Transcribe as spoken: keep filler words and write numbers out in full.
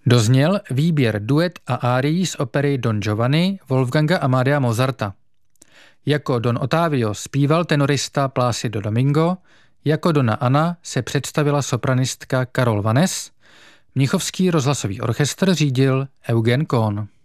Dozněl výběr duet a árií z opery Don Giovanni Wolfganga Amadea Mozarta. Jako Don Ottavio zpíval tenorista Plácido Domingo, jako Donna Anna se představila sopranistka Karol Vanes, Mnichovský rozhlasový orchestr řídil Eugen Kohn.